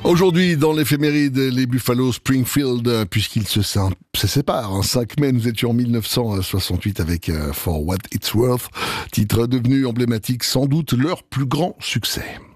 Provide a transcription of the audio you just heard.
Aujourd'hui, dans l'éphéméride, les Buffalo Springfield, puisqu'ils se séparent. 5 mai, nous étions en 1968 avec For What It's Worth, titre devenu emblématique, sans doute leur plus grand succès.